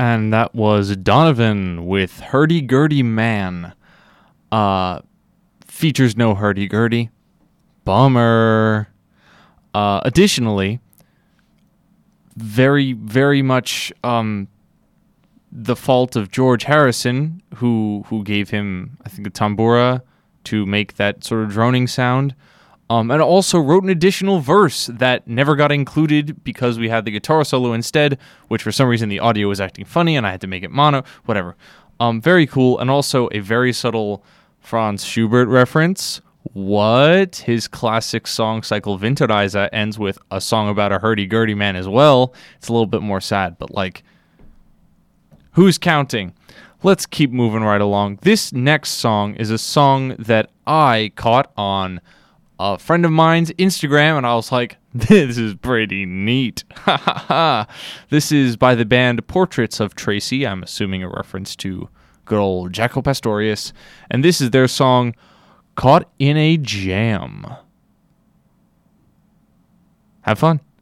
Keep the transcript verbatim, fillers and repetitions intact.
And that was Donovan with Hurdy-Gurdy Man. Uh, features no hurdy-gurdy. Bummer. Uh, additionally, very, very much um, the fault of George Harrison, who who gave him, I think, a tambura to make that sort of droning sound. Um, and also wrote an additional verse that never got included because we had the guitar solo instead, which for some reason the audio was acting funny and I had to make it mono, whatever. Um, very cool, and also a very subtle Franz Schubert reference. What? His classic song Cycle Winterreise ends with a song about a hurdy-gurdy man as well. It's a little bit more sad, but like, who's counting? Let's keep moving right along. This next song is a song that I caught on a friend of mine's Instagram, and I was like, this is pretty neat. Ha ha ha. This is by the band Portraits of Tracy. I'm assuming a reference to good old Jaco Pastorius. And this is their song, Caught in a Jam. Have fun.